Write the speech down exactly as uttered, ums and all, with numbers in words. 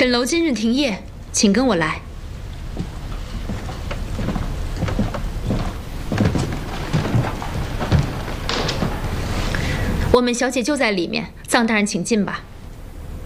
本楼今日停业，请跟我来。我们小姐就在里面，臧大人请进吧。